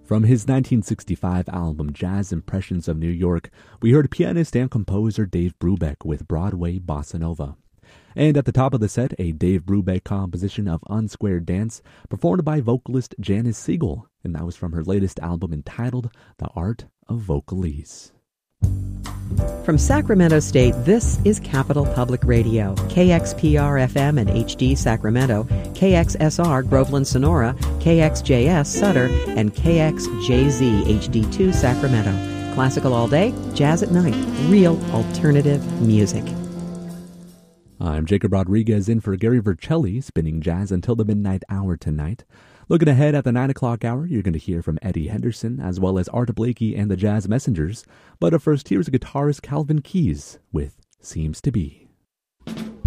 From his 1965 album Jazz Impressions of New York, we heard pianist and composer Dave Brubeck with Broadway Bossa Nova. And at the top of the set, a Dave Brubeck composition of Unsquared Dance, performed by vocalist Janice Siegel, and that was from her latest album entitled The Art of Vocalese. From Sacramento State, this is Capital Public Radio, KXPR-FM and HD Sacramento, KXSR Groveland Sonora, KXJS Sutter, and KXJZ HD2 Sacramento. Classical all day, jazz at night, real alternative music. I'm Jacob Rodriguez in for Gary Vercelli, spinning jazz until the midnight hour tonight. Looking ahead at the 9 o'clock hour, you're going to hear from Eddie Henderson, as well as Art Blakey and the Jazz Messengers. But first, here's guitarist Calvin Keys with Seems to Be.